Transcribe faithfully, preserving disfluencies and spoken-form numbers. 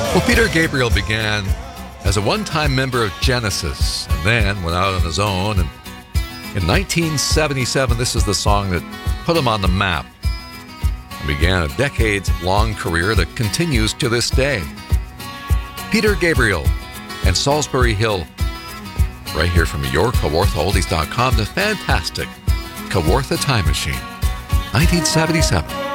Well, Peter Gabriel began as a one-time member of Genesis and then went out on his own. And in nineteen seventy-seven, this is the song that put him on the map and began a decades-long career that continues to this day. Peter Gabriel and Salisbury Hill, right here from your Kawartha Oldies dot com, the fantastic Kawartha Time Machine, nineteen seventy-seven.